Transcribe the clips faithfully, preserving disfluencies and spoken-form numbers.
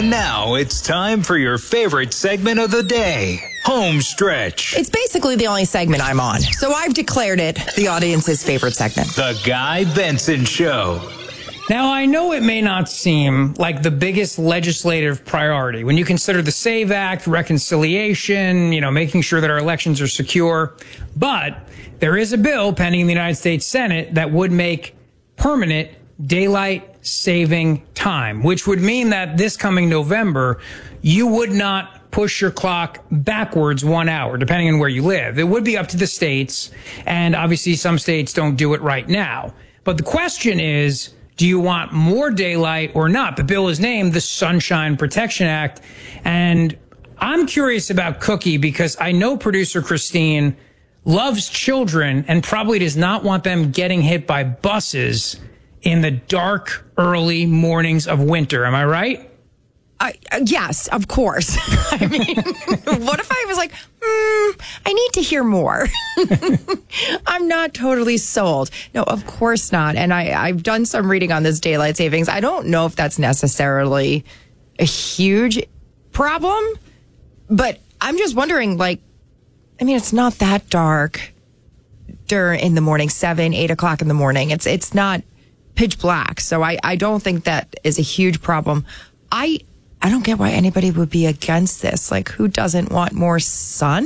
And now it's time for your favorite segment of the day, Home Stretch. It's basically the only segment I'm on, so I've declared it the audience's favorite segment. The Guy Benson Show. Now, I know it may not seem like the biggest legislative priority when you consider the SAVE Act, reconciliation, you know, making sure that our elections are secure, but there is a bill pending in the United States Senate that would make permanent daylight saving time, which would mean that this coming November, you would not push your clock backwards one hour, depending on where you live. It would be up to the states, and obviously some states don't do it right now. But the question is, do you want more daylight or not? The bill is named the Sunshine Protection Act, and I'm curious about Cookie because I know producer Christine loves children and probably does not want them getting hit by buses in the dark, early mornings of winter. Am I right? Uh, yes, of course. I mean, what if I was like, mm, I need to hear more? I'm not totally sold. No, of course not. And I, I've done some reading on this daylight savings. I don't know if that's necessarily a huge problem, but I'm just wondering, like, I mean, it's not that dark during in the morning, seven, eight o'clock in the morning. It's it's not pitch black. So I, I don't think that is a huge problem. I I don't get why anybody would be against this. Like, who doesn't want more sun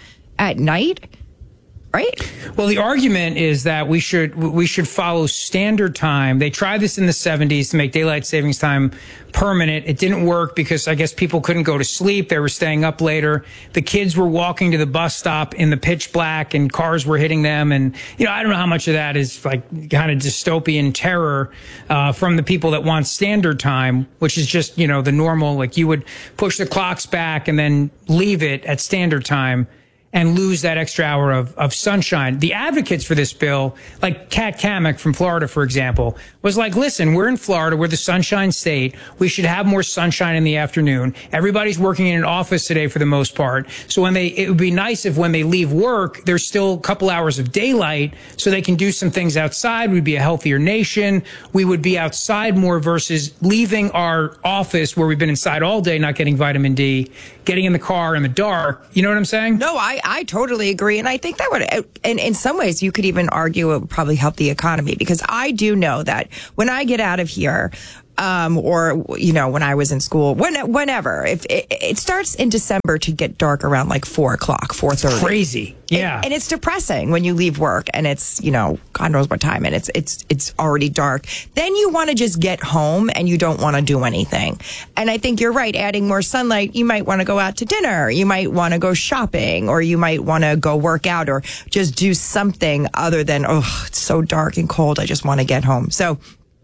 at night? Right? Well, the argument is that we should we should follow standard time. They tried this in the seventies to make daylight savings time permanent. It didn't work because I guess people couldn't go to sleep. They were staying up later. The kids were walking to the bus stop in the pitch black and cars were hitting them. And, you know, I don't know how much of that is like kind of dystopian terror uh, from the people that want standard time, which is just, you know, the normal, like you would push the clocks back and then leave it at standard time and lose that extra hour of, of sunshine. The advocates for this bill, like Kat Kamek from Florida, for example, was like, listen, we're in Florida. We're the sunshine state. We should have more sunshine in the afternoon. Everybody's working in an office today for the most part. So when they, it would be nice if when they leave work, there's still a couple hours of daylight so they can do some things outside. We'd be a healthier nation. We would be outside more versus leaving our office where we've been inside all day, not getting vitamin D, getting in the car in the dark. You know what I'm saying? No, I, I totally agree. And I think that would, and in some ways, you could even argue it would probably help the economy because I do know that when I get out of here, um, or, you know, when I was in school, when, whenever, if it, it starts in December to get dark around like four o'clock, four thirty. Crazy. Yeah. And, and it's depressing when you leave work and it's, you know, God knows what time and it's, it's, it's already dark. Then you want to just get home and you don't want to do anything. And I think you're right. Adding more sunlight, you might want to go out to dinner. You might want to go shopping or you might want to go work out or just do something other than, oh, it's so dark and cold. I just want to get home. So,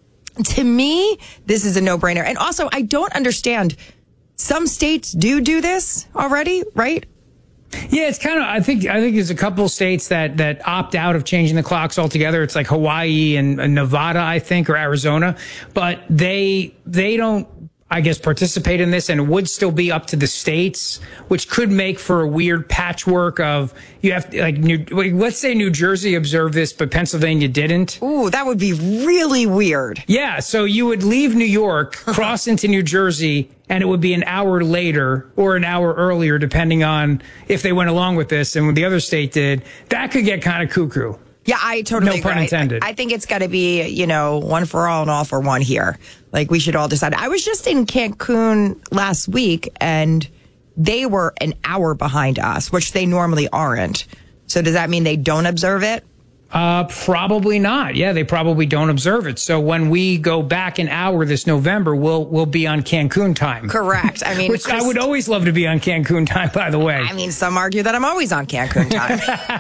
to me, this is a no-brainer. And also, I don't understand. Some states do do this already, right? Yeah, it's kind of, I think, I think there's a couple of states that, that opt out of changing the clocks altogether. It's like Hawaii and, and Nevada, I think, or Arizona. But they, they don't, I guess, participate in this, and it would still be up to the states, which could make for a weird patchwork of you have like New, let's say New Jersey observed this, but Pennsylvania didn't. Ooh, that would be really weird. Yeah, so you would leave New York, cross into New Jersey, and it would be an hour later or an hour earlier, depending on if they went along with this and what the other state did. That could get kind of cuckoo. Yeah, I totally No pun agree. intended. I, I think it's got to be, you know, one for all and all for one here. Like, we should all decide. I was just in Cancun last week, and they were an hour behind us, which they normally aren't. So does that mean they don't observe it? Uh, probably not. Yeah, they probably don't observe it. So when we go back an hour this November, we'll we'll be on Cancun time. Correct. I mean, which Chris, I would always love to be on Cancun time, by the way. I mean, some argue that I'm always on Cancun time.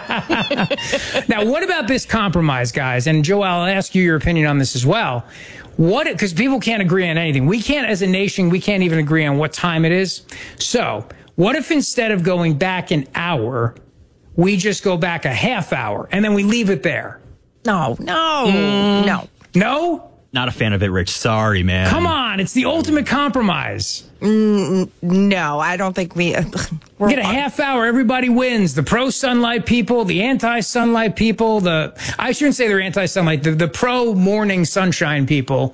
Now, what about this compromise, guys? And Joe, I'll ask you your opinion on this as well. What, because people can't agree on anything. We can't, as a nation, we can't even agree on what time it is. So what if instead of going back an hour, we just go back a half hour and then we leave it there? No, no, mm. no. No? Not a fan of it, Rich. Sorry, man. Come on. It's the ultimate compromise. Mm, no, I don't think we... We're Get a half hour. Everybody wins. The pro-sunlight people, the anti-sunlight people, the... I shouldn't say they're anti-sunlight. The, the pro-morning sunshine people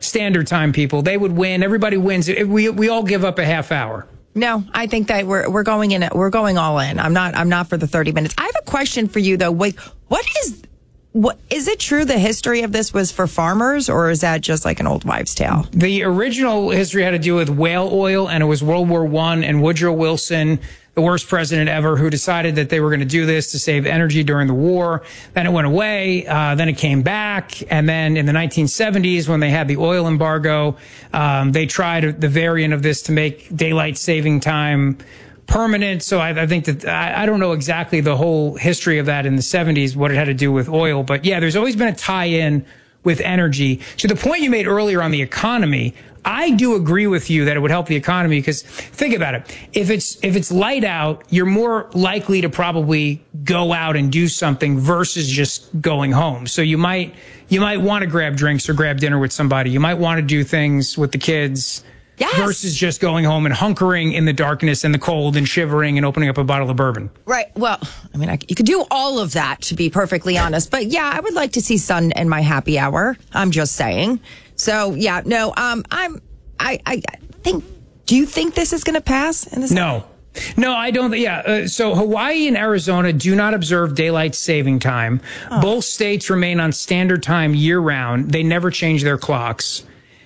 standard time people. They would win. Everybody wins. We we all give up a half hour. No, I think that we're we're going in. We're going all in. I'm not. I'm not for the thirty minutes. I have a question for you though. Wait, what is what is it true? The history of this was for farmers, or is that just like an old wives' tale? The original history had to do with whale oil, and it was World War One, and Woodrow Wilson, the worst president ever, who decided that they were going to do this to save energy during the war. Then it went away. Uh, then it came back. And then in the nineteen seventies, when they had the oil embargo, um, they tried the variant of this to make daylight saving time permanent. So I, I think that I, I don't know exactly the whole history of that in the seventies, what it had to do with oil. But yeah, there's always been a tie-in with energy. To the point you made earlier on the economy, I do agree with you that it would help the economy because think about it. If it's, if it's light out, you're more likely to probably go out and do something versus just going home. So you might, you might want to grab drinks or grab dinner with somebody. You might want to do things with the kids. Yes. Versus just going home and hunkering in the darkness and the cold and shivering and opening up a bottle of bourbon. Right. Well, I mean, I, you could do all of that, to be perfectly honest. But yeah, I would like to see sun in my happy hour. I'm just saying. So yeah, no, um, I'm, I, I think, do you think this is going to pass? In this no. No, I don't. Yeah. Uh, so Hawaii and Arizona do not observe daylight saving time. Oh. Both states remain on standard time year round. They never change their clocks.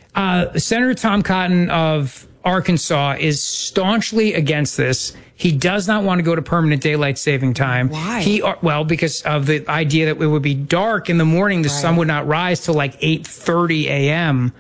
Uh, Senator Tom Cotton of Arkansas is staunchly against this. He does not want to go to permanent daylight saving time. Why? He, well, because of the idea that it would be dark in the morning. The right. sun would not rise till like eight thirty a.m.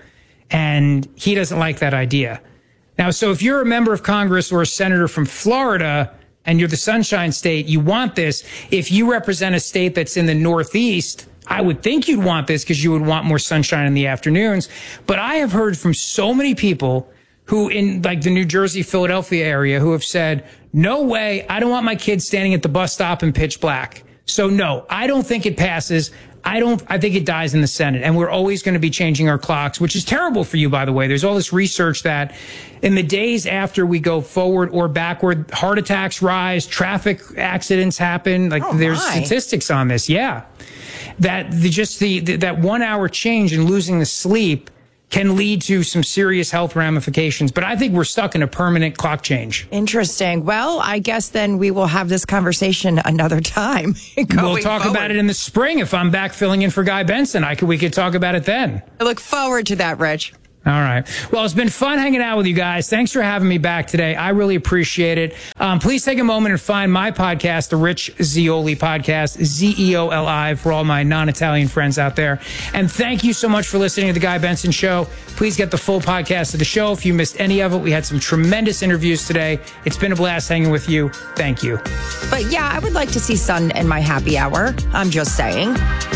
And he doesn't like that idea. Now, so if you're a member of Congress or a senator from Florida and you're the Sunshine State, you want this. If you represent a state that's in the Northeast, I would think you'd want this because you would want more sunshine in the afternoons. But I have heard from so many people who in like the New Jersey, Philadelphia area who have said, no way, I don't want my kids standing at the bus stop in pitch black. So no, I don't think it passes. I don't, I think it dies in the Senate. And we're always going to be changing our clocks, which is terrible for you, by the way. There's all this research that in the days after we go forward or backward, heart attacks rise, traffic accidents happen. Like oh there's my. statistics on this. Yeah. That the, just the, the that one hour change in losing the sleep can lead to some serious health ramifications. But I think we're stuck in a permanent clock change. Interesting. Well, I guess then we will have this conversation another time. We'll talk forward. about it in the spring. If I'm back filling in for Guy Benson, I could, we could talk about it then. I look forward to that, Rich. All right. Well, it's been fun hanging out with you guys. Thanks for having me back today. I really appreciate it. Um, please take a moment and find my podcast, the Rich Zeoli Podcast, Z E O L I, for all my non-Italian friends out there. And thank you so much for listening to The Guy Benson Show. Please get the full podcast of the show. If you missed any of it, we had some tremendous interviews today. It's been a blast hanging with you. Thank you. But yeah, I would like to see sun in my happy hour. I'm just saying.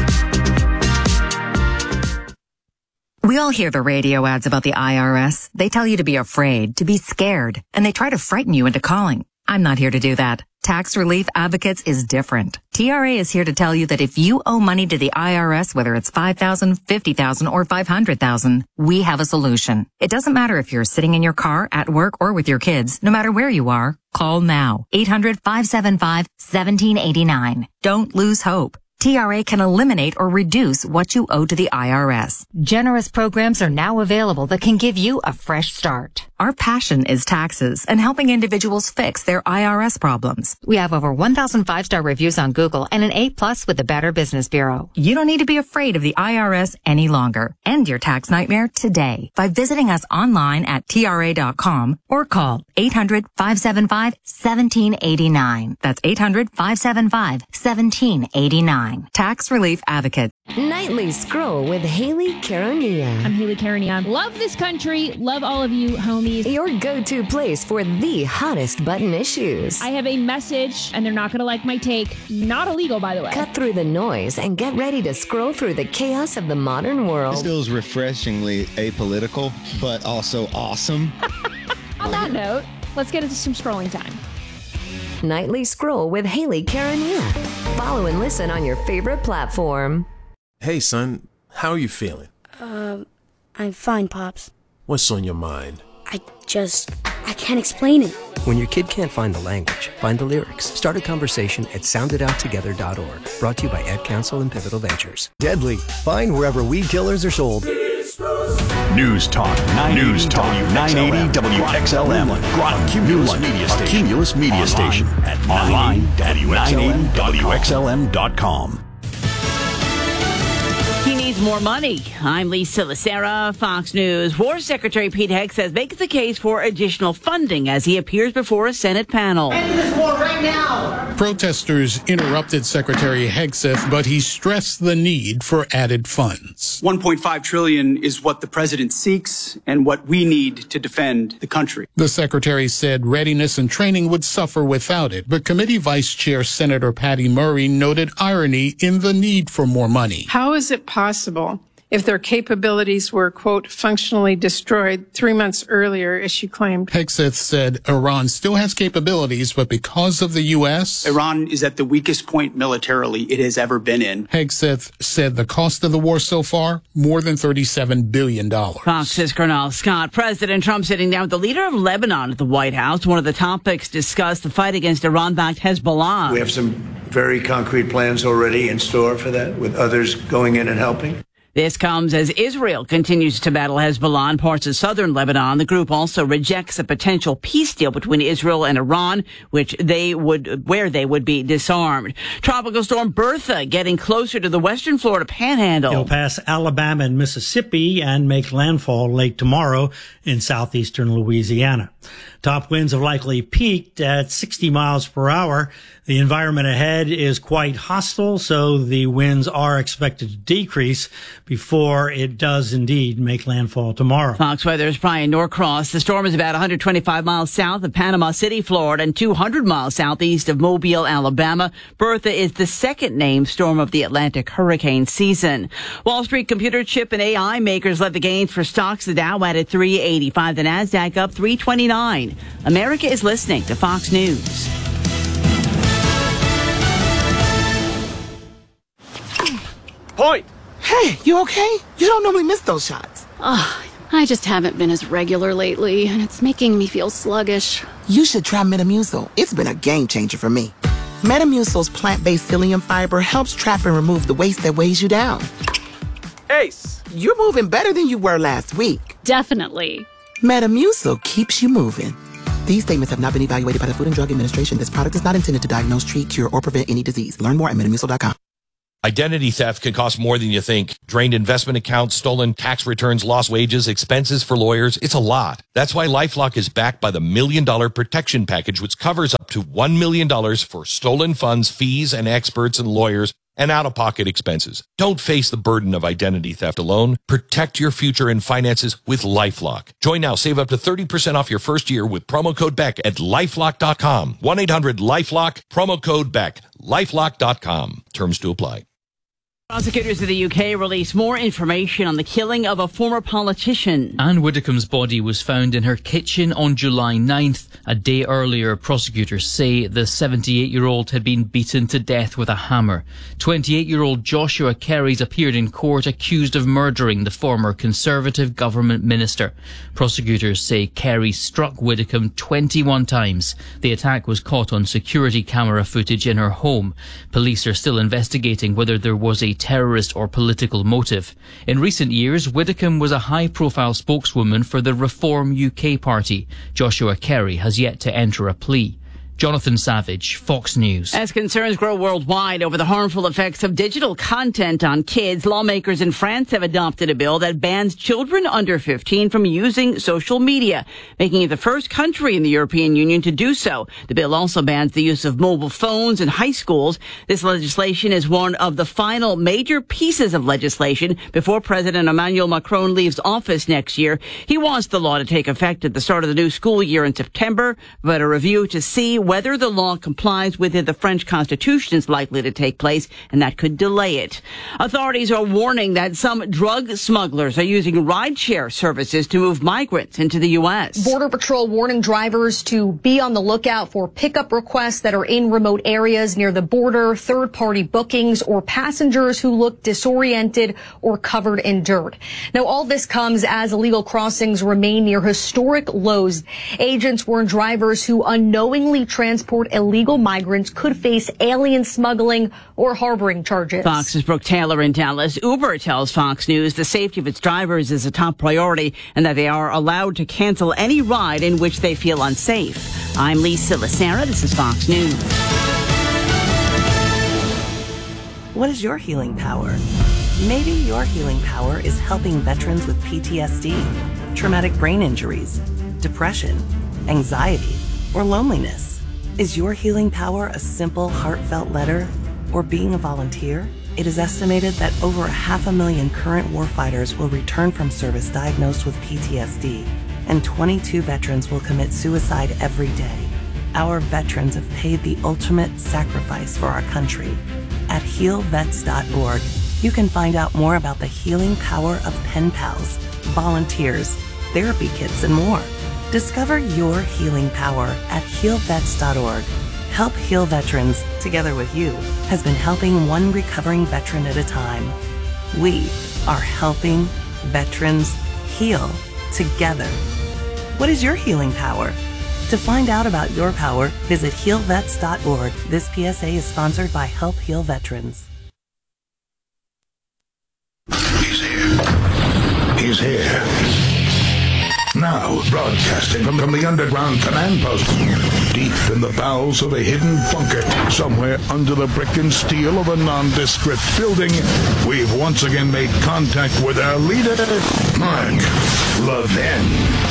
We all hear the radio ads about the I R S. They tell you to be afraid, to be scared, and they try to frighten you into calling. I'm not here to do that. Tax Relief Advocates is different. T R A is here to tell you that if you owe money to the I R S, whether it's five thousand dollars, fifty thousand dollars, or five hundred thousand dollars, we have a solution. It doesn't matter if you're sitting in your car, at work, or with your kids. No matter where you are, call now. eight hundred, five seven five, one seven eight nine. Don't lose hope. T R A can eliminate or reduce what you owe to the I R S. Generous programs are now available that can give you a fresh start. Our passion is taxes and helping individuals fix their I R S problems. We have over one thousand five-star reviews on Google and an A plus with the Better Business Bureau. You don't need to be afraid of the I R S any longer. End your tax nightmare today by visiting us online at T R A dot com or call eight hundred, five seven five, one seven eight nine. That's eight hundred, five seven five, one seven eight nine. Tax Relief Advocate. Nightly Scroll with Haley Caronia. I'm Haley Caronia. Love this country. Love all of you, homies. Your go-to place for the hottest button issues. I have a message, and they're not going to like my take. Not illegal, by the way. Cut through the noise and get ready to scroll through the chaos of the modern world. This feels refreshingly apolitical, but also awesome. On that note, let's get into some scrolling time. Nightly Scroll with Haley Caronia. Follow and listen on your favorite platform. Hey, son, how are you feeling? Um, uh, I'm fine, Pops. What's on your mind? I just, I can't explain it. When your kid can't find the language, find the lyrics. Start a conversation at sound it out together dot org. Brought to you by Ad Council and Pivotal Ventures. Deadly. Find wherever weed killers are sold. News Talk News Talk nine eighty W X L M. Groton Cumulus Media Station. Cumulus Media Station. Online at nine eighty W X L M dot com. He needs more money. I'm Lisa Lacera, Fox News. War Secretary Pete Hegseth makes the case for additional funding as he appears before a Senate panel. End this war right now. Protesters interrupted Secretary Hegseth, but he stressed the need for added funds. one point five trillion dollars is what the president seeks and what we need to defend the country. The secretary said readiness and training would suffer without it, but committee vice chair Senator Patty Murray noted irony in the need for more money. How is it possible if their capabilities were, quote, functionally destroyed three months earlier, as she claimed? Hegseth said Iran still has capabilities, but because of the U S, Iran is at the weakest point militarily it has ever been in. Hegseth said the cost of the war so far, more than thirty-seven billion dollars. Fox's Colonel Scott. President Trump sitting down with the leader of Lebanon at the White House. One of the topics discussed, the fight against Iran-backed Hezbollah. We have some very concrete plans already in store for that, with others going in and helping. This comes as Israel continues to battle Hezbollah in parts of southern Lebanon. The group also rejects a potential peace deal between Israel and Iran, which they would, where they would be disarmed. Tropical storm Bertha getting closer to the western Florida panhandle. It'll pass Alabama and Mississippi and make landfall late tomorrow in southeastern Louisiana. Top winds have likely peaked at sixty miles per hour. The environment ahead is quite hostile, so the winds are expected to decrease before it does indeed make landfall tomorrow. Fox Weather's Brian Norcross. The storm is about one hundred twenty-five miles south of Panama City, Florida, and two hundred miles southeast of Mobile, Alabama. Bertha is the second named storm of the Atlantic hurricane season. Wall Street computer chip and A I makers led the gains for stocks. The Dow added three eighty-five, the Nasdaq up three twenty-nine. America is listening to Fox News. Point. Hey, you okay? You don't normally miss those shots. Oh, I just haven't been as regular lately, and it's making me feel sluggish. You should try Metamucil. It's been a game changer for me. Metamucil's plant-based psyllium fiber helps trap and remove the waste that weighs you down. Ace, you're moving better than you were last week. Definitely. Metamucil keeps you moving. These statements have not been evaluated by the Food and Drug Administration. This product is not intended to diagnose, treat, cure, or prevent any disease. Learn more at metamucil dot com. Identity theft can cost more than you think. Drained investment accounts, stolen tax returns, lost wages, expenses for lawyers. It's a lot. That's why LifeLock is backed by the Million Dollar Protection Package, which covers up to one million dollars for stolen funds, fees, and experts and lawyers, and out-of-pocket expenses. Don't face the burden of identity theft alone. Protect your future and finances with LifeLock. Join now. Save up to thirty percent off your first year with promo code Beck at lifelock dot com. one eight hundred LifeLock, promo code Beck, lifelock dot com. Terms to apply. Prosecutors in the U K released more information on the killing of a former politician. Anne Widdecombe's body was found in her kitchen on July ninth. A day earlier, prosecutors say the seventy-eight-year-old had been beaten to death with a hammer. twenty-eight-year-old Joshua Kerry's appeared in court accused of murdering the former Conservative government minister. Prosecutors say Kerry struck Widdecombe twenty-one times. The attack was caught on security camera footage in her home. Police are still investigating whether there was a terrorist or political motive. In recent years, Widdecombe was a high-profile spokeswoman for the Reform U K party. Joshua Kerry has yet to enter a plea. Jonathan Savage, Fox News. As concerns grow worldwide over the harmful effects of digital content on kids, lawmakers in France have adopted a bill that bans children under fifteen from using social media, making it the first country in the European Union to do so. The bill also bans the use of mobile phones in high schools. This legislation is one of the final major pieces of legislation before President Emmanuel Macron leaves office next year. He wants the law to take effect at the start of the new school year in September, but a review to see whether the law complies with the French Constitution is likely to take place, and that could delay it. Authorities are warning that some drug smugglers are using rideshare services to move migrants into the U S. Border Patrol warning drivers to be on the lookout for pickup requests that are in remote areas near the border, third-party bookings, or passengers who look disoriented or covered in dirt. Now, all this comes as illegal crossings remain near historic lows. Agents warn drivers who unknowingly transport illegal migrants could face alien smuggling or harboring charges. Fox's Brooke Taylor in Dallas. Uber tells Fox News the safety of its drivers is a top priority and that they are allowed to cancel any ride in which they feel unsafe. I'm Lisa Lacera. This is Fox News. What is your healing power? Maybe your healing power is helping veterans with P T S D, traumatic brain injuries, depression, anxiety, or loneliness. Is your healing power a simple, heartfelt letter or being a volunteer? It is estimated that over a half a million current warfighters will return from service diagnosed with P T S D, and twenty-two veterans will commit suicide every day. Our veterans have paid the ultimate sacrifice for our country. At heal vets dot org, you can find out more about the healing power of pen pals, volunteers, therapy kits, and more. Discover your healing power at heal vets dot org. Help Heal Veterans, together with you, has been helping one recovering veteran at a time. We are helping veterans heal together. What is your healing power? To find out about your power, visit heal vets dot org. This P S A is sponsored by Help Heal Veterans. He's here. He's here. Now, broadcasting from, from the underground command post, deep in the bowels of a hidden bunker, somewhere under the brick and steel of a nondescript building, we've once again made contact with our leader, Mark Levin.